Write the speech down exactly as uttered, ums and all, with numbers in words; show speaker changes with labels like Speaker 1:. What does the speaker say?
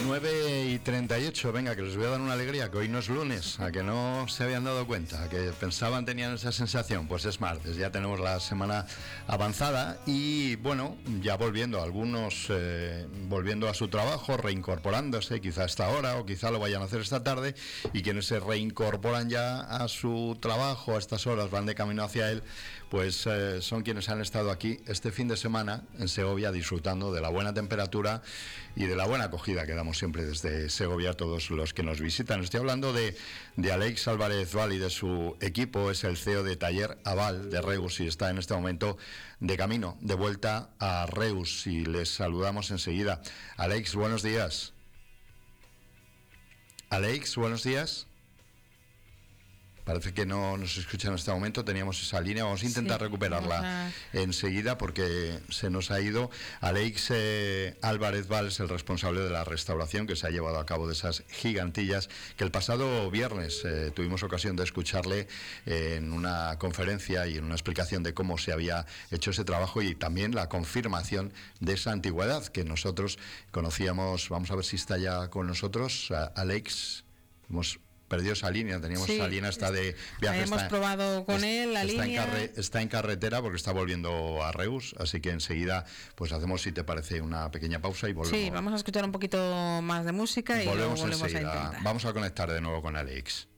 Speaker 1: nueve y treinta y ocho, venga, que les voy a dar una alegría, que hoy no es lunes, a que no se habían dado cuenta, a que pensaban, tenían esa sensación. Pues es martes, ya tenemos la semana avanzada y bueno, ya volviendo, algunos eh, volviendo a su trabajo, reincorporándose, quizá a esta hora o quizá lo vayan a hacer esta tarde, y quienes se reincorporan ya a su trabajo a estas horas, van de camino hacia él, pues eh, son quienes han estado aquí este fin de semana en Segovia disfrutando de la buena temperatura y de la buena acogida que damos siempre desde Segovia a todos los que nos visitan. Estoy hablando de, de Àlex Álvarez Val y de su equipo. Es el C E O de Taller Aval de Reus y está en este momento de camino, de vuelta a Reus, y les saludamos enseguida. Àlex, buenos días. Àlex, buenos días. Parece que no nos escucha en este momento, teníamos esa línea, vamos a intentar sí, recuperarla a... enseguida porque se nos ha ido. Àlex eh, Álvarez Val es el responsable de la restauración que se ha llevado a cabo de esas gigantillas, que el pasado viernes eh, tuvimos ocasión de escucharle eh, en una conferencia y en una explicación de cómo se había hecho ese trabajo, y también la confirmación de esa antigüedad que nosotros conocíamos. Vamos a ver si está ya con nosotros. Àlex, hemos perdió esa línea, teníamos sí, esa línea esta de viaje.
Speaker 2: Hemos está, probado con es, él la
Speaker 1: está
Speaker 2: línea.
Speaker 1: En carre, está en carretera porque está volviendo a Reus, así que enseguida pues hacemos, si te parece, una pequeña pausa y volvemos.
Speaker 2: Sí, vamos a escuchar un poquito más de música y
Speaker 1: volvemos
Speaker 2: luego volvemos
Speaker 1: enseguida.
Speaker 2: a intentar.
Speaker 1: Vamos a conectar de nuevo con Àlex.